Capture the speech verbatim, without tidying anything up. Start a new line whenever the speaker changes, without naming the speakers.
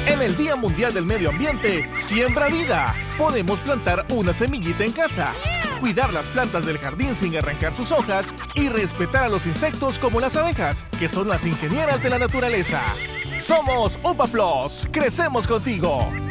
En el Día Mundial del Medio Ambiente, siembra vida. Podemos plantar una semillita en casa, cuidar las plantas del jardín sin arrancar sus hojas y respetar a los insectos como las abejas, que son las ingenieras de la naturaleza. Somos UPA Plus. Crecemos contigo.